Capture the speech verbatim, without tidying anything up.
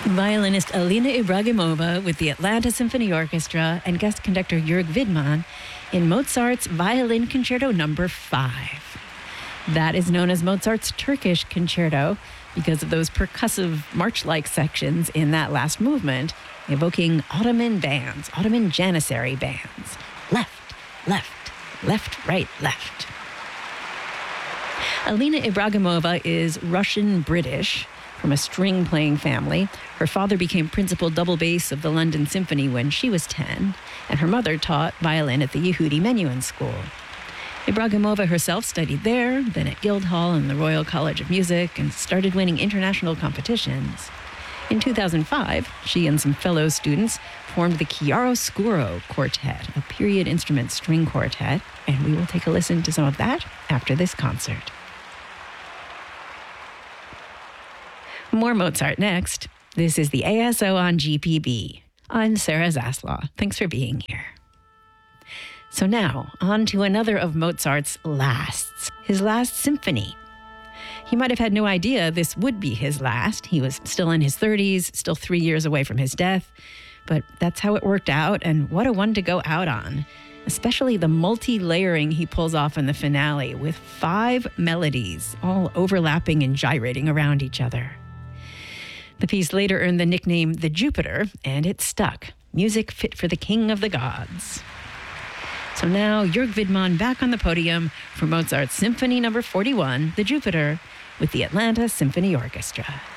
Violinist Alina Ibragimova with the Atlanta Symphony Orchestra and guest conductor Jörg Widmann in Mozart's Violin Concerto Number five. That is known as Mozart's Turkish Concerto because of those percussive march-like sections in that last movement, evoking Ottoman bands, Ottoman Janissary bands. Left, left, left, right, left. Alina Ibragimova is Russian-British, from a string-playing family. Her father became principal double bass of the London Symphony when she was ten, and her mother taught violin at the Yehudi Menuhin School. Ibragimova herself studied there, then at Guildhall and the Royal College of Music, and started winning international competitions. In two thousand five, she and some fellow students formed the Chiaroscuro Quartet, a period instrument string quartet, and we will take a listen to some of that after this concert. More Mozart next. This is the A S O on G P B. I'm Sarah Zaslaw. Thanks for being here. So now, on to another of Mozart's lasts, his last symphony. He might have had no idea this would be his last. He was still in his thirties, still three years away from his death. But that's how it worked out, and what a one to go out on. Especially the multi-layering he pulls off in the finale with five melodies, all overlapping and gyrating around each other. The piece later earned the nickname The Jupiter, and it stuck. Music fit for the king of the gods. So now, Jörg Widmann back on the podium for Mozart's Symphony Number forty-one, The Jupiter, with the Atlanta Symphony Orchestra.